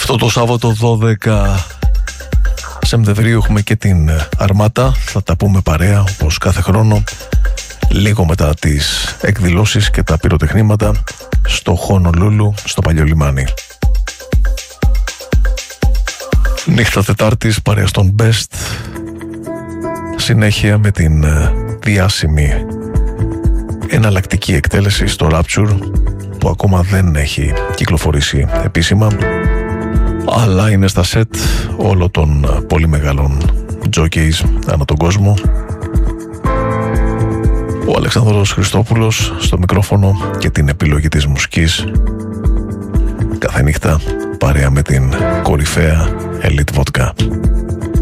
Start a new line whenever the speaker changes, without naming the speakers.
Αυτό το Σάββατο 12 Σεπτεμβρίου έχουμε και την Αρμάτα. Θα τα πούμε παρέα όπως κάθε χρόνο, λίγο μετά τις εκδηλώσεις και τα πυροτεχνήματα στο Χονολούλου, στο Παλιό Λιμάνι. Νύχτα Τετάρτης παρέα στον Best, συνέχεια με την διάσημη εναλλακτική εκτέλεση στο Rapture, που ακόμα δεν έχει κυκλοφορήσει επίσημα, αλλά είναι στα σετ όλων των πολύ μεγάλων jockeys ανά τον κόσμο. Ο Αλεξάνδρος Χριστόπουλος στο μικρόφωνο και την επιλογή της μουσικής, κάθε νύχτα παρέα με την κορυφαία Elite Vodka.